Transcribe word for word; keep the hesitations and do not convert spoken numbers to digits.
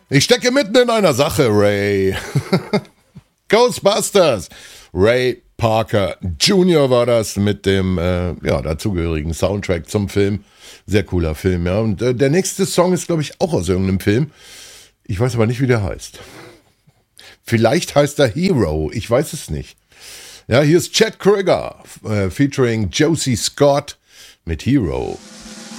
Ich stecke mitten in einer Sache, Ray. Ghostbusters. Ray Parker Junior war das mit dem äh, ja, dazugehörigen Soundtrack zum Film. Sehr cooler Film, ja. Und äh, der nächste Song ist, glaube ich, auch aus irgendeinem Film. Ich weiß aber nicht, wie der heißt. Vielleicht heißt er Hero, ich weiß es nicht. Ja, hier ist Chad Kroeger äh, featuring Josie Scott mit Hero.